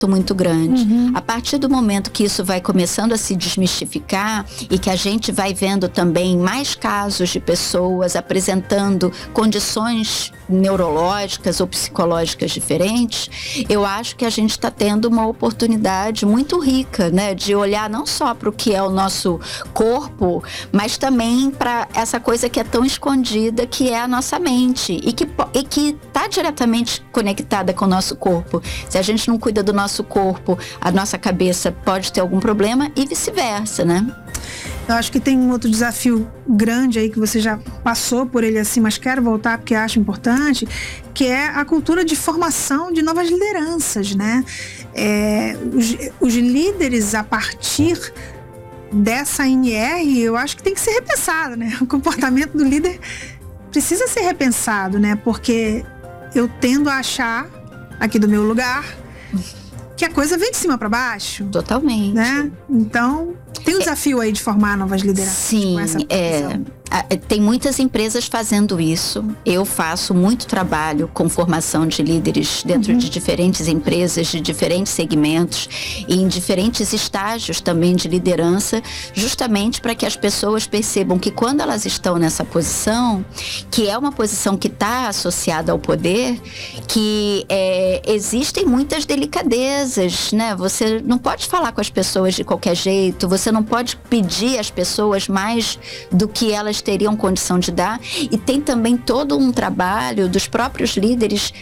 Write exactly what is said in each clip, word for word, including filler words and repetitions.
muito grande. Uhum. A partir do momento que isso vai começando a se desmistificar e que a gente vai vendo também mais casos de pessoas apresentando condições neurológicas ou psicológicas diferentes, eu acho que a gente está tendo uma oportunidade muito rica, né, de olhar não só para o que é o nosso corpo, mas também para essa coisa que é tão escondida, que é a nossa mente e que e que está diretamente conectada com o nosso corpo. Se a gente não cuida do nosso corpo, a nossa cabeça pode ter algum problema e vice-versa, né? Eu acho que tem um outro desafio grande aí que você já passou por ele assim, mas quero voltar porque acho importante, que é a cultura de formação de novas lideranças, né? É, os, os líderes, a partir dessa N R, eu acho que tem que ser repensado, né? O comportamento do líder precisa ser repensado, né? Porque eu tendo a achar, aqui do meu lugar, que a coisa vem de cima para baixo. Totalmente. Né? Então, tem um desafio aí de formar novas lideranças. Sim, com essa é, tem muitas empresas fazendo isso. Eu faço muito trabalho com formação de líderes dentro uhum. de diferentes empresas, de diferentes segmentos e em diferentes estágios também de liderança, justamente para que as pessoas percebam que quando elas estão nessa posição, que é uma posição que está associada ao poder, que é, existem muitas delicadezas, né? Você não pode falar com as pessoas de qualquer jeito, você não pode pedir às pessoas mais do que elas teriam condição de dar, e tem também todo um trabalho dos próprios líderes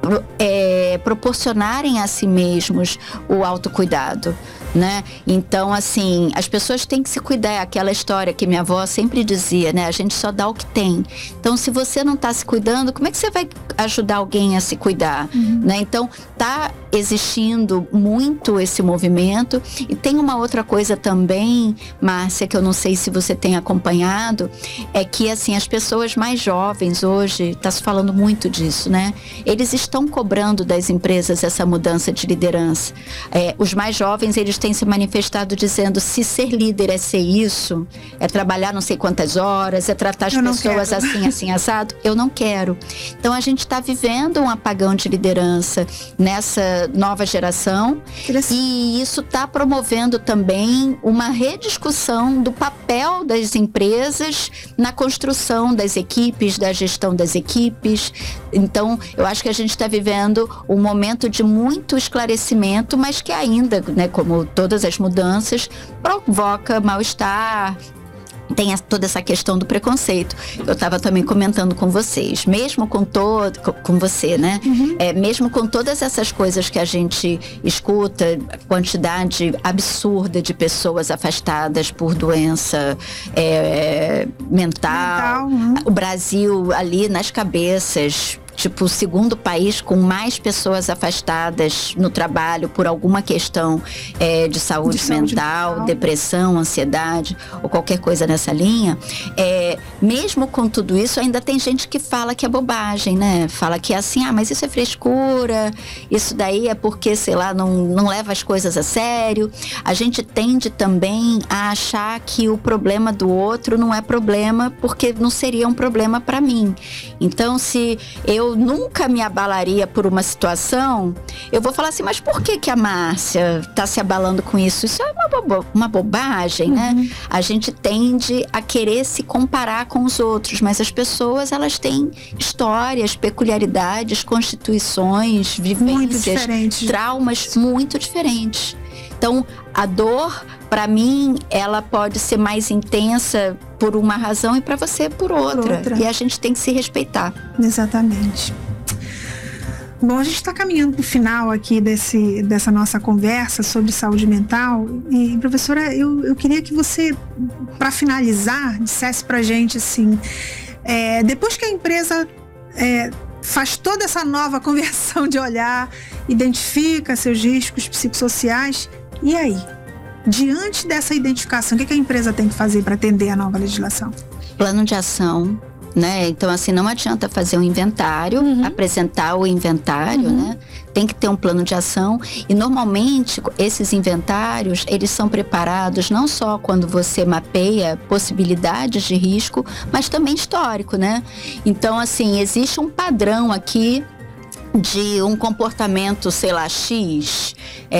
é, proporcionarem a si mesmos o autocuidado, né? Então, assim, as pessoas têm que se cuidar. É aquela história que minha avó sempre dizia, né? A gente só dá o que tem. Então, se você não está se cuidando, como é que você vai ajudar alguém a se cuidar? Uhum. Né? Então, tá existindo muito esse movimento. E tem uma outra coisa também, Márcia, que eu não sei se você tem acompanhado, é que, assim, as pessoas mais jovens hoje, está se falando muito disso, né? Eles estão cobrando das empresas essa mudança de liderança. É, os mais jovens, eles têm se manifestado dizendo: se ser líder é ser isso, é trabalhar não sei quantas horas, é tratar as pessoas assim, assim, assado, eu não quero. Então a gente está vivendo um apagão de liderança nessa nova geração, e isso está promovendo também uma rediscussão do papel das empresas na construção das equipes, da gestão das equipes. Então eu acho que a gente está vivendo um momento de muito esclarecimento, mas que ainda, né, como todas as mudanças, provoca mal-estar. Tem toda essa questão do preconceito. Eu estava também comentando com vocês, mesmo com todo, com você, né? Uhum. É, mesmo com todas essas coisas que a gente escuta, a quantidade absurda de pessoas afastadas por doença é, mental, mental uhum. O Brasil ali nas cabeças, tipo, o segundo país com mais pessoas afastadas no trabalho por alguma questão é, de saúde, de saúde mental, mental, depressão, ansiedade ou qualquer coisa nessa linha. É, mesmo com tudo isso, ainda tem gente que fala que é bobagem, né? Fala que é assim, ah, mas isso é frescura, isso daí é porque, sei lá, não, não leva as coisas a sério. A gente tende também a achar que o problema do outro não é problema porque não seria um problema para mim. Então, se eu nunca me abalaria por uma situação, eu vou falar assim, mas por que que a Márcia está se abalando com isso? Isso é uma, bo- uma bobagem, uhum. né? A gente tende a querer se comparar com os outros, mas as pessoas, elas têm histórias, peculiaridades, constituições, vivências, muito traumas muito diferentes. Então, a dor, para mim, ela pode ser mais intensa por uma razão e para você por outra. por outra. E a gente tem que se respeitar. Exatamente. Bom, a gente está caminhando para o final aqui desse, dessa nossa conversa sobre saúde mental. E, professora, eu, eu queria que você, para finalizar, dissesse para a gente assim, é, depois que a empresa é, faz toda essa nova conversão de olhar, identifica seus riscos psicossociais, e aí? Diante dessa identificação, o que, que a empresa tem que fazer para atender a nova legislação? Plano de ação, né? Então, assim, não adianta fazer um inventário, uhum. apresentar o inventário, uhum. né? Tem que ter um plano de ação. E, normalmente, esses inventários, eles são preparados não só quando você mapeia possibilidades de risco, mas também histórico, né? Então, assim, existe um padrão aqui de um comportamento, sei lá, X,